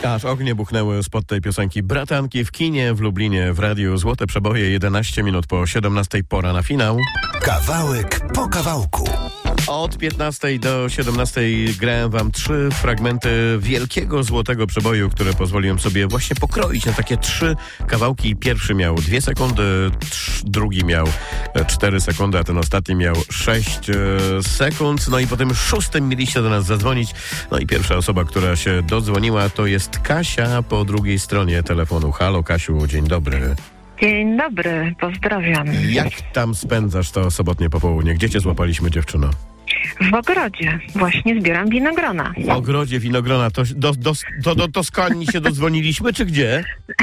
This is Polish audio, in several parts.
Aż ognie buchnęły spod tej piosenki bratanki w kinie w Lublinie w radiu Złote Przeboje 11 minut po 17, pora na finał. Kawałek po kawałku. Od 15 do 17 grałem wam 3 fragmenty wielkiego złotego przeboju, które pozwoliłem sobie właśnie pokroić na takie 3 kawałki. Pierwszy miał 2 sekundy, drugi miał 4 sekundy, a ten ostatni miał 6 sekund. No i po tym 6 mieliście do nas zadzwonić. No i pierwsza osoba, która się dodzwoniła, to jest Kasia po drugiej stronie telefonu. Halo Kasiu, dzień dobry. Dzień dobry, pozdrawiam. Jak tam spędzasz to sobotnie popołudnie? Gdzie cię złapaliśmy, dziewczyno? W ogrodzie. Właśnie zbieram winogrona. W ogrodzie winogrona. To do Skani się dodzwoniliśmy, czy gdzie?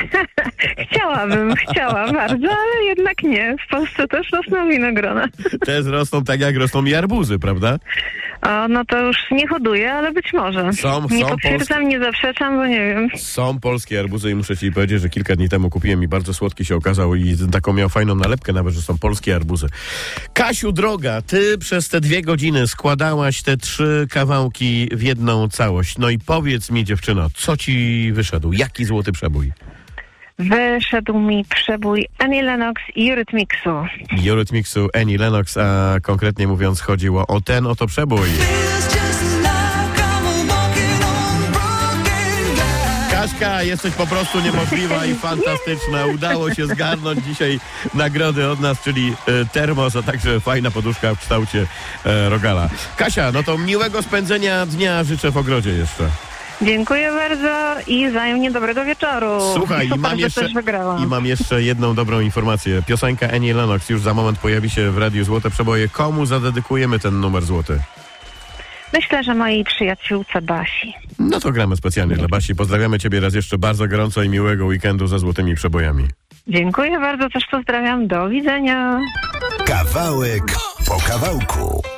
Chciałam bardzo, ale jednak nie. W Polsce też rosną winogrona. Te rosną tak, jak rosną i arbuzy, prawda? O, no to już nie hoduję, ale być może. Nie potwierdzam, nie zaprzeczam, bo nie wiem. Są polskie arbuzy i muszę ci powiedzieć, że kilka dni temu kupiłem i bardzo słodki się okazał i taką miał fajną nalepkę nawet, że są polskie arbuzy. Kasiu droga, ty przez te 2 godziny składałaś te 3 kawałki w jedną całość. No i powiedz mi, dziewczyno, co ci wyszedł? Jaki złoty przebój? Wyszedł mi przebój Annie Lennox i Eurythmicsu. Eurythmicsu, Annie Lennox, a konkretnie mówiąc chodziło o ten oto przebój. Kaśka, jesteś po prostu niemożliwa i fantastyczna. Udało się zgarnąć dzisiaj nagrody od nas, czyli termos, a także fajna poduszka w kształcie rogala. Kasia, no to miłego spędzenia dnia życzę w ogrodzie jeszcze. Dziękuję bardzo i wzajemnie dobrego wieczoru. Słuchaj, i mam jeszcze jedną dobrą informację. Piosenka Annie Lennox już za moment pojawi się w Radiu Złote Przeboje. Komu zadedykujemy ten numer złoty? Myślę, że mojej przyjaciółce Basi. No to gramy specjalnie dla Basi. Pozdrawiamy ciebie raz jeszcze bardzo gorąco i miłego weekendu ze złotymi przebojami. Dziękuję bardzo, też pozdrawiam. Do widzenia. Kawałek po kawałku.